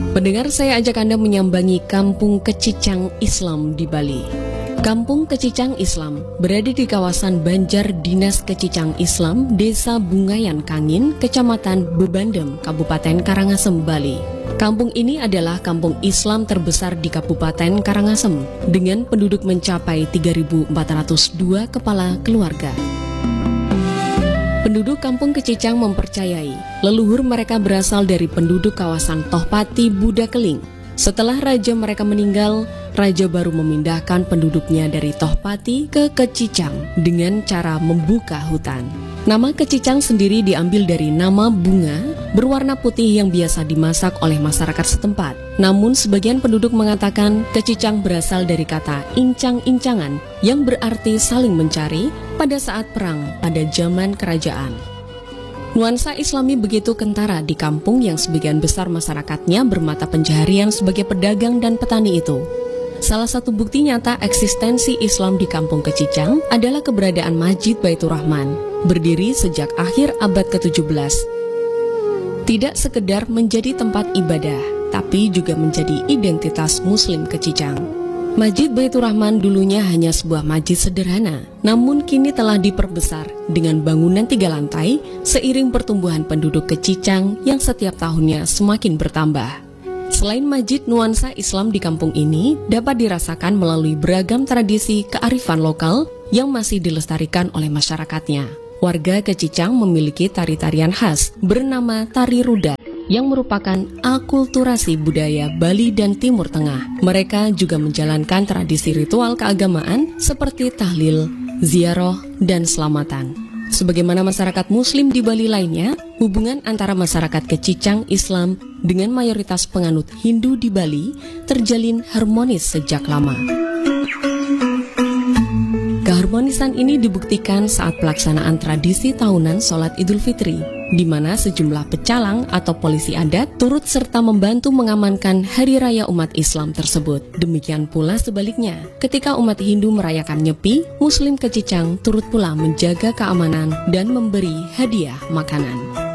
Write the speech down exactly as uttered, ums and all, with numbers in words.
Pendengar, saya ajak Anda menyambangi Kampung Kecicang Islam di Bali. Kampung Kecicang Islam berada di kawasan Banjar Dinas Kecicang Islam, Desa Bungayan Kangin, Kecamatan Bebandem, Kabupaten Karangasem, Bali. Kampung ini adalah kampung Islam terbesar di Kabupaten Karangasem dengan penduduk mencapai tiga ribu empat ratus dua kepala keluarga. Penduduk Kampung Kecicang mempercayai leluhur mereka berasal dari penduduk kawasan Tohpati Budakeling. Setelah raja mereka meninggal, raja baru memindahkan penduduknya dari Tohpati ke Kecicang dengan cara membuka hutan. Nama Kecicang sendiri diambil dari nama bunga berwarna putih yang biasa dimasak oleh masyarakat setempat. Namun sebagian penduduk mengatakan Kecicang berasal dari kata incang-incangan yang berarti saling mencari pada saat perang pada zaman kerajaan. Nuansa Islami begitu kentara di kampung yang sebagian besar masyarakatnya bermata pencaharian sebagai pedagang dan petani itu. Salah satu bukti nyata eksistensi Islam di Kampung Kecicang adalah keberadaan Masjid Baitur Rahman, berdiri sejak akhir abad ke tujuh belas. Tidak sekedar menjadi tempat ibadah, tapi juga menjadi identitas Muslim Kecicang. Masjid Baitur Rahman dulunya hanya sebuah masjid sederhana, namun kini telah diperbesar dengan bangunan tiga lantai seiring pertumbuhan penduduk Kecicang yang setiap tahunnya semakin bertambah. Selain masjid, nuansa Islam di kampung ini dapat dirasakan melalui beragam tradisi kearifan lokal yang masih dilestarikan oleh masyarakatnya. Warga Kecicang memiliki tari-tarian khas bernama Tari Rudat yang merupakan akulturasi budaya Bali dan Timur Tengah. Mereka juga menjalankan tradisi ritual keagamaan seperti tahlil, ziarah, dan selamatan. Sebagaimana masyarakat Muslim di Bali lainnya, hubungan antara masyarakat Kecicang Islam dengan mayoritas penganut Hindu di Bali terjalin harmonis sejak lama. Keharmonisan ini dibuktikan saat pelaksanaan tradisi tahunan sholat Idul Fitri, di mana sejumlah pecalang atau polisi adat turut serta membantu mengamankan hari raya umat Islam tersebut. Demikian pula sebaliknya, ketika umat Hindu merayakan Nyepi, Muslim Kecicang turut pula menjaga keamanan dan memberi hadiah makanan.